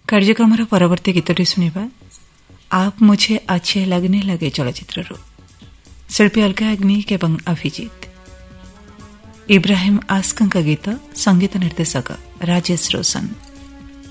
କାର୍ଯ୍ୟକ୍ରମର ପରବର୍ତ୍ତୀ ଗୀତଟି ଶୁଣିବା आप मुझे अच्छे लगने लगे ଚଳଚ୍ଚିତ୍ରରୁ। ଶିଳ୍ପୀ ଅଲକା ୟାଗ୍ନିକ୍ ଏବଂ ଅଭିଜିତ। ଇବ୍ରାହିମ ଆସ୍କଙ୍କ ଗୀତ, ସଙ୍ଗୀତ ନିର୍ଦ୍ଦେଶକ ରାଜେଶ ରୋଶନ।